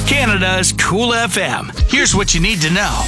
Canada's Cool FM. Here's what you need to know.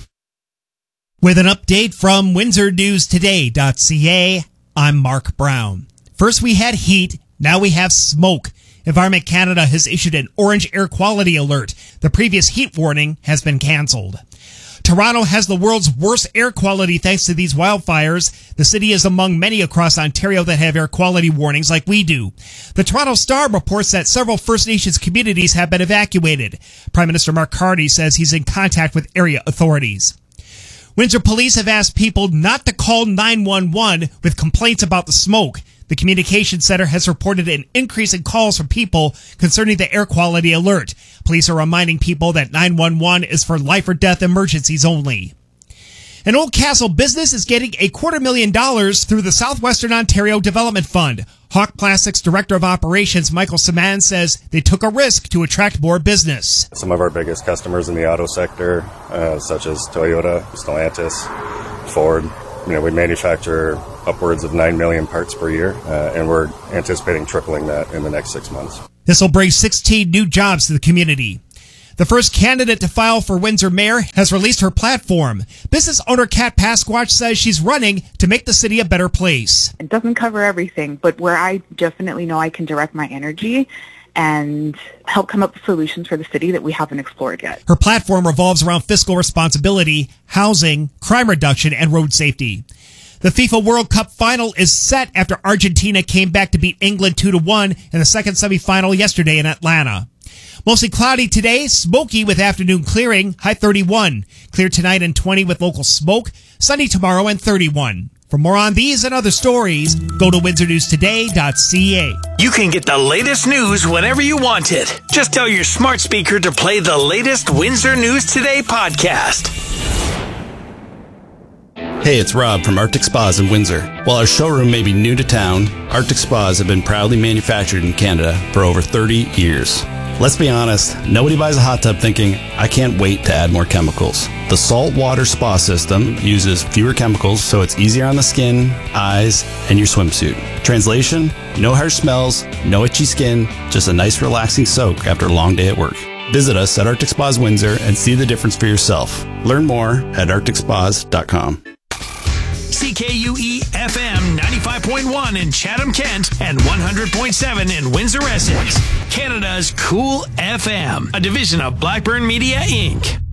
With an update from WindsorNewsToday.ca, I'm Mark Brown. First we had heat, now we have smoke. Environment Canada has issued an orange air quality alert. The previous heat warning has been canceled. Toronto has the world's worst air quality thanks to these wildfires. The city is among many across Ontario that have air quality warnings like we do. The Toronto Star reports that several First Nations communities have been evacuated. Prime Minister Mark Carney says he's in contact with area authorities. Windsor police have asked people not to call 911 with complaints about the smoke. The communications center has reported an increase in calls from people concerning the air quality alert. Police are reminding people that 911 is for life or death emergencies only. An Oldcastle business is getting $250,000 through the Southwestern Ontario Development Fund. Hawk Plastics Director of Operations Michael Saman says they took a risk to attract more business. Some of our biggest customers in the auto sector, such as Toyota, Stellantis, Ford, we manufacture upwards of 9 million parts per year, and we're anticipating tripling that in the next 6 months. This will bring 16 new jobs to the community. The first candidate to file for Windsor mayor has released her platform. Business owner Kat Pasquatch says she's running to make the city a better place. It doesn't cover everything, but where I definitely know I can direct my energy and help come up with solutions for the city that we haven't explored yet. Her platform revolves around fiscal responsibility, housing, crime reduction, and road safety. The FIFA World Cup final is set after Argentina came back to beat England 2-1 in the second semifinal yesterday in Atlanta. Mostly cloudy today, smoky with afternoon clearing, high 31. Clear tonight and 20 with local smoke, sunny tomorrow and 31. For more on these and other stories, go to WindsorNewsToday.ca. You can get the latest news whenever you want it. Just tell your smart speaker to play the latest Windsor News Today podcast. Hey, it's Rob from Arctic Spas in Windsor. While our showroom may be new to town, Arctic Spas have been proudly manufactured in Canada for over 30 years. Let's be honest, nobody buys a hot tub thinking, I can't wait to add more chemicals. The saltwater spa system uses fewer chemicals, so it's easier on the skin, eyes, and your swimsuit. Translation, no harsh smells, no itchy skin, just a nice relaxing soak after a long day at work. Visit us at Arctic Spas Windsor and see the difference for yourself. Learn more at arcticspas.com. CKUE FM 95.1 in Chatham-Kent and 100.7 in Windsor-Essex. Canada's Cool FM, a division of Blackburn Media, Inc.